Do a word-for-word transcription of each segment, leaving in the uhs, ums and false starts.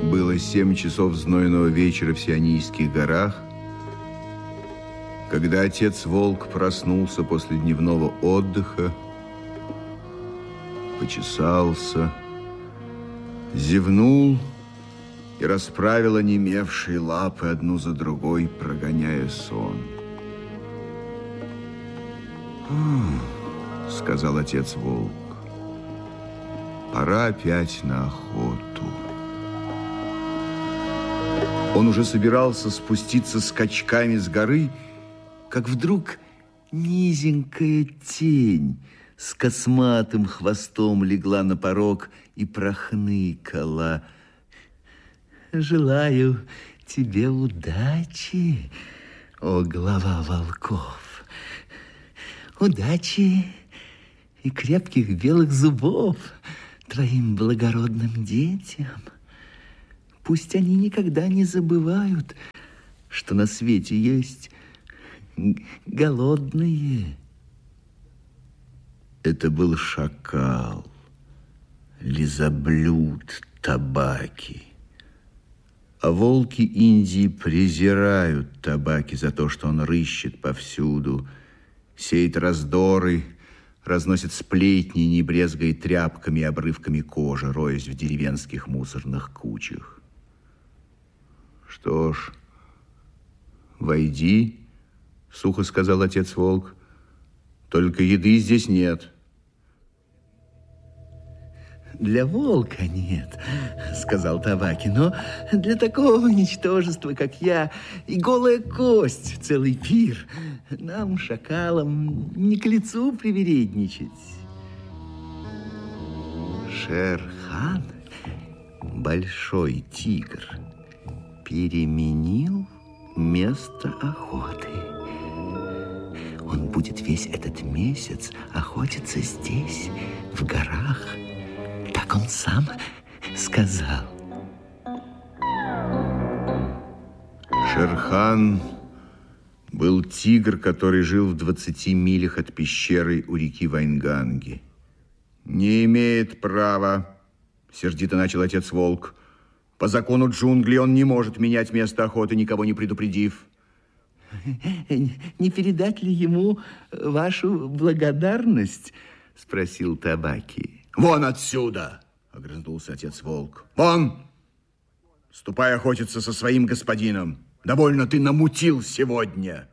Было семь часов знойного вечера в Сионийских горах, когда отец-волк проснулся после дневного отдыха, почесался, зевнул и расправил онемевшие лапы одну за другой, прогоняя сон. — сказал отец-волк, — пора опять на охоту. Он уже собирался спуститься скачками с горы, как вдруг низенькая тень с косматым хвостом легла на порог и прохныкала: «Желаю тебе удачи, о глава волков, удачи и крепких белых зубов твоим благородным детям. Пусть они никогда не забывают, что на свете есть голодные». Это был шакал, лизоблюд табаки. А волки Индии презирают табаки за то, что он рыщет повсюду, сеет раздоры, разносит сплетни, не брезгая тряпками и обрывками кожи, роясь в деревенских мусорных кучах. Что ж, войди, сухо сказал отец-волк, только еды здесь нет. Для волка нет, сказал табаки, но для такого ничтожества, как я, и голая кость целый пир. Нам, шакалам, не к лицу привередничать. Шер-хан, большой тигр, переменил место охоты. Он будет весь этот месяц охотиться здесь, в горах. Так он сам сказал. Шер-хан был тигр, который жил в двадцати милях от пещеры у реки Вайнганги. Не имеет права, сердито начал отец-волк. По закону джунглей он не может менять место охоты, никого не предупредив. Не передать ли ему вашу благодарность? Спросил табаки. Вон отсюда, огрызнулся отец-волк. Вон! Ступай охотиться со своим господином. Довольно ты намутил сегодня.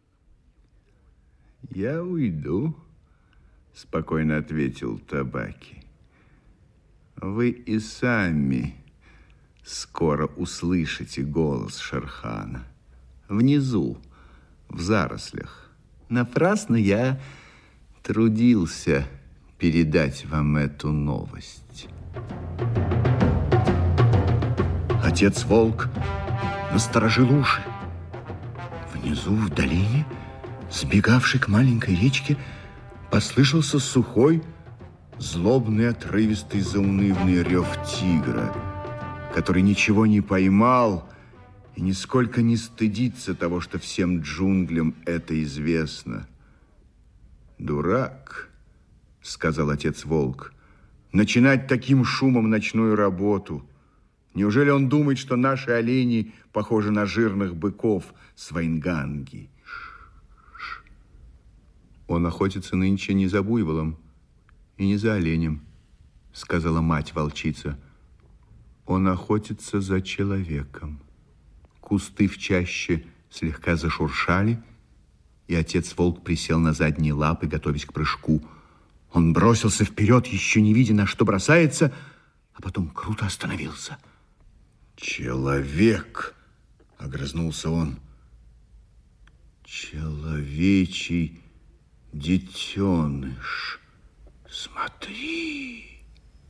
Я уйду, спокойно ответил табаки. Вы и сами скоро услышите голос Шер-хана. Внизу, в зарослях. Напрасно я трудился передать вам эту новость. Отец-волк насторожил уши. Внизу, в долине, сбегавшей к маленькой речке, послышался сухой, злобный, отрывистый, заунывный рев тигра, который ничего не поймал и нисколько не стыдится того, что всем джунглям это известно. «Дурак», — сказал отец-волк, — «начинать таким шумом ночную работу. Неужели он думает, что наши олени похожи на жирных быков с Вайнганги?» «Он охотится нынче не за буйволом и не за оленем», — сказала мать-волчица. «Он охотится за человеком». Кусты в чаще слегка зашуршали, и отец-волк присел на задние лапы, готовясь к прыжку. Он бросился вперед, еще не видя, на что бросается, а потом круто остановился. «Человек!» — огрызнулся он. «Человечий детеныш, смотри!»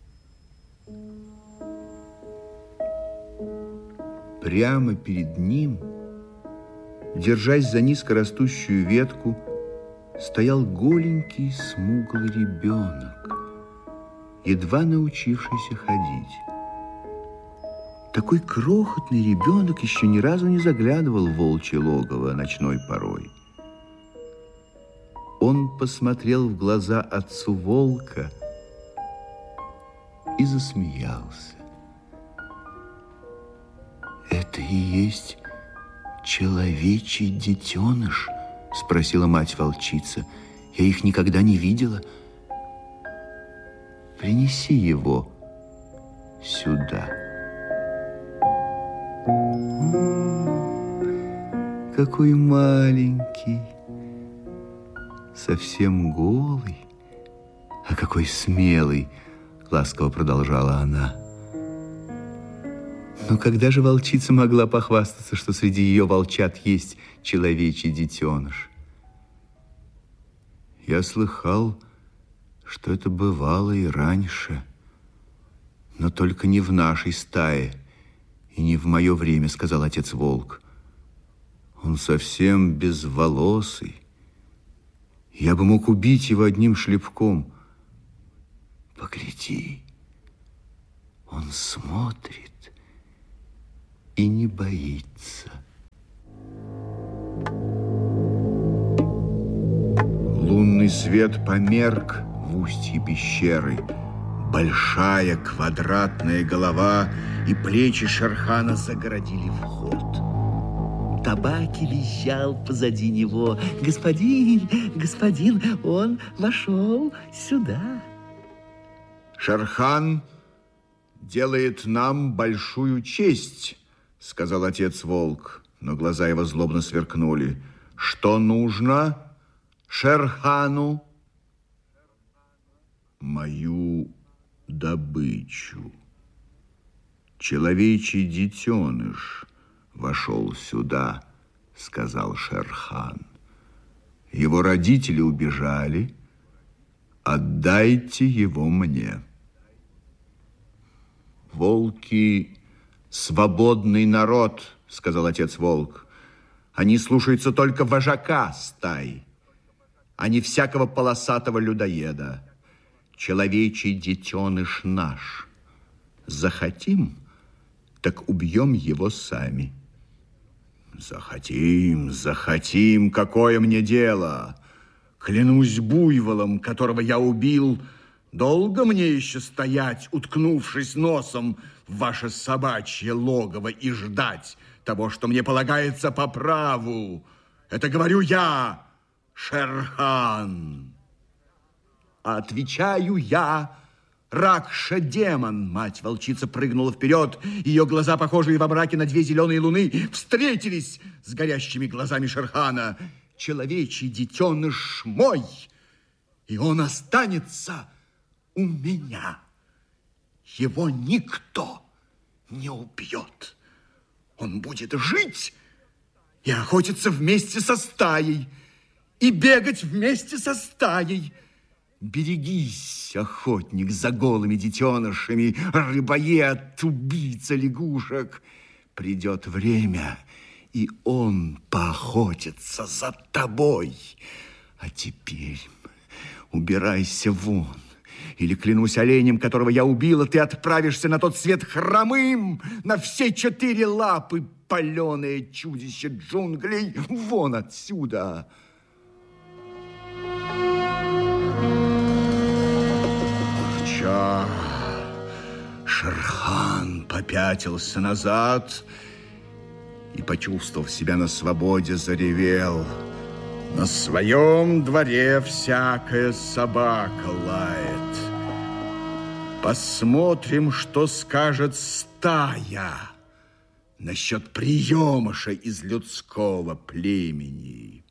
Прямо перед ним, держась за низкорастущую ветку, стоял голенький смуглый ребенок, едва научившийся ходить. Такой крохотный ребенок еще ни разу не заглядывал в волчье логово ночной порой. Он посмотрел в глаза отцу волка и засмеялся. Это и есть человечий детеныш? Спросила мать-волчица. Я их никогда не видела. Принеси его сюда. М-м, какой маленький, совсем голый, а какой смелый, ласково продолжала она. Но когда же волчица могла похвастаться, что среди ее волчат есть человечий детеныш? Я слыхал, что это бывало и раньше, но только не в нашей стае и не в мое время, сказал отец Волк. Он совсем безволосый. Я бы мог убить его одним шлепком. Погляди, он смотрит и не боится. Лунный свет померк в устье пещеры. Большая квадратная голова и плечи Шерхана загородили вход. Табаки визжал позади него. Господин, господин, он вошел сюда. Шерхан делает нам большую честь, сказал отец Волк, но глаза его злобно сверкнули. Что нужно Шерхану? Мою добычу. Человечий детеныш вошел сюда, сказал Шерхан. Его родители убежали. Отдайте его мне. Волки — свободный народ, сказал отец Волк. Они слушаются только вожака стаи, а не всякого полосатого людоеда. Человечий детеныш наш. Захотим, так убьем его сами. Захотим, захотим, какое мне дело? Клянусь буйволом, которого я убил, долго мне еще стоять, уткнувшись носом в ваше собачье логово и ждать того, что мне полагается по праву. Это говорю я, Шерхан. Отвечаю я, Ракша-демон. Мать-волчица прыгнула вперед. Ее глаза, похожие во мраке на две зеленые луны, встретились с горящими глазами Шерхана. Человечий детеныш мой, и он останется у меня. Его никто не убьет. Он будет жить и охотиться вместе со стаей, и бегать вместе со стаей. Берегись, охотник, за голыми детенышами, рыбоед, убийца лягушек. Придет время, и он поохотится за тобой. А теперь убирайся вон, или, клянусь оленем, которого я убила, ты отправишься на тот свет хромым, на все четыре лапы, паленое чудище джунглей, вон отсюда. Шерхан попятился назад и, почувствовав себя на свободе, заревел. На своем дворе всякая собака лает. Посмотрим, что скажет стая насчет приемыша из людского племени.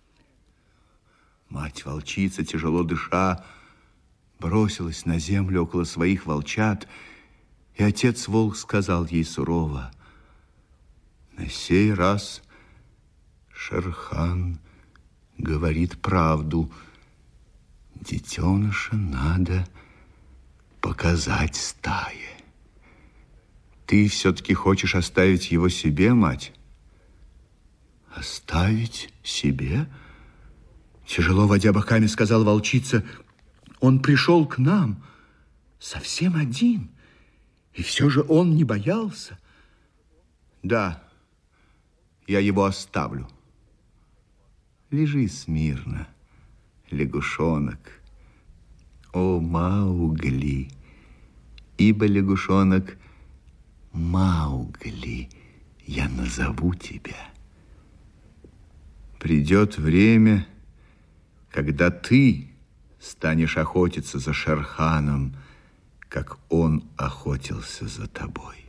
Мать-волчица, тяжело дыша, бросилась на землю около своих волчат, и отец Волк сказал ей сурово: на сей раз Шерхан говорит правду. Детеныша надо показать стае. Ты все-таки хочешь оставить его себе, мать? Оставить себе? Тяжело водя боками, сказала волчица. Он пришел к нам совсем один, и все же он не боялся. Да, я его оставлю. Лежи смирно, лягушонок. О, Маугли, ибо лягушонок Маугли я назову тебя. Придет время, когда ты станешь охотиться за Шерханом, как он охотился за тобой.